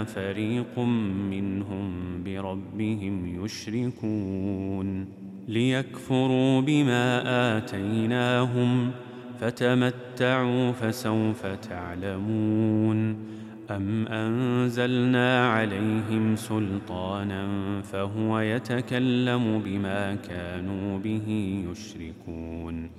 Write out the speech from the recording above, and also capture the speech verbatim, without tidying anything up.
فريق منهم بربهم يشركون ليكفروا بما آتيناهم فتمتعوا فسوف تعلمون أم أنزلنا عليهم سلطانا فهو يتكلم بما كانوا به يشركون